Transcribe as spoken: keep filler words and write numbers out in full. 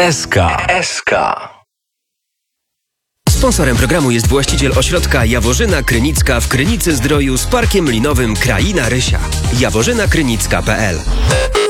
S K. S K. Sponsorem programu jest właściciel ośrodka Jaworzyna Krynicka w Krynicy Zdroju z parkiem linowym Kraina Rysia. jaworzyna krynicka kropka p l